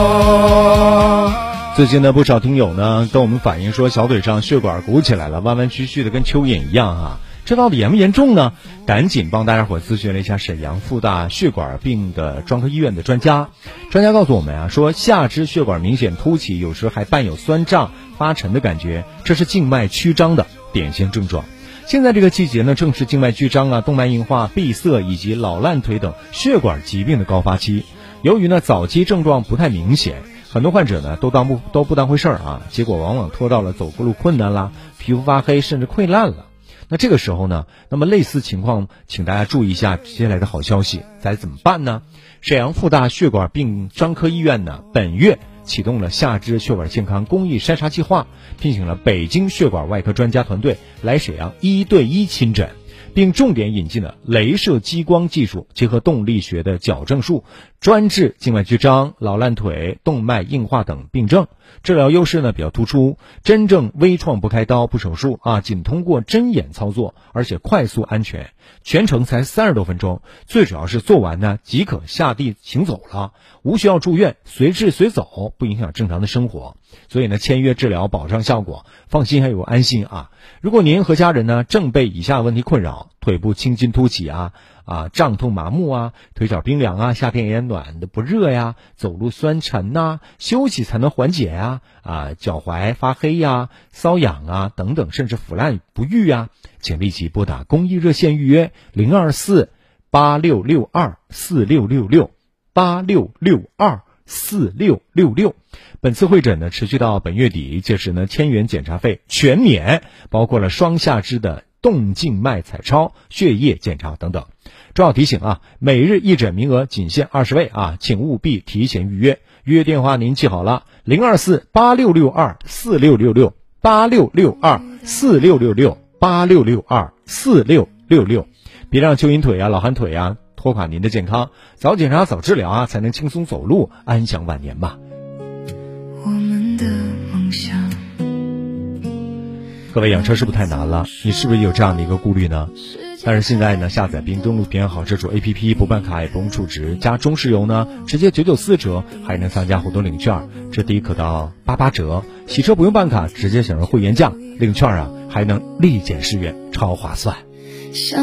最近呢，不少听友呢跟我们反映说，小腿上血管鼓起来了，弯弯曲曲的，跟蚯蚓一样啊。这到底严不严重呢？赶紧帮大家伙咨询了一下沈阳复大血管病的专科医院的专家告诉我们啊，说下肢血管明显凸起，有时还伴有酸胀发沉的感觉，这是静脉曲张的典型症状。现在这个季节呢，正是静脉曲张啊、动脉硬化、闭塞以及老烂腿等血管疾病的高发期。由于呢早期症状不太明显，很多患者呢都不当回事儿啊，结果往往拖到了走路困难啦、皮肤发黑甚至溃烂了。那这个时候呢，那么类似情况，请大家注意一下接下来的好消息，该怎么办呢？沈阳复大血管病专科医院呢，本月启动了下肢血管健康公益筛查计划，聘请了北京血管外科专家团队来沈阳1对1亲诊，并重点引进了雷射激光技术，结合动力学的矫正术，专治静脉曲张、老烂腿、动脉硬化等病症。治疗优势呢比较突出，真正微创不开刀不手术啊，仅通过针眼操作，而且快速安全，全程才30多分钟。最主要是做完呢即可下地行走了，无需要住院，随治随走，不影响正常的生活。所以呢，签约治疗保障效果，放心还有安心啊。如果您和家人呢正被以下问题困扰，腿部青筋凸起啊、胀痛麻木啊，腿脚冰凉啊，夏天也暖的不热呀，走路酸沉呐，休息才能缓解呀，脚踝发黑呀、瘙痒啊等等，甚至腐烂不愈啊，请立即拨打公益热线预约024-8662-4666，8662-4666。本次会诊呢持续到本月底，届时呢1000元检查费全免，包括了双下肢的动静脉彩超、血液检查等等。重要提醒啊，每日一诊名额仅限20位啊，请务必提前预约。预约电话您记好了，024-8662-4666，8662-4666，8662-4666。别让蚯蚓腿啊、老寒腿啊拖垮您的健康，早检查早治疗啊，才能轻松走路，安享晚年吧。 我们的梦想。 各位，养车是不是太难了？你是不是有这样的一个顾虑呢？但是现在呢，下载并登录平安好车主 APP， 不办卡也不用储值，加中石油呢直接994折，还能参加活动领券，至低可到88折。洗车不用办卡，直接享受会员价，领券啊还能立减10元，超划算。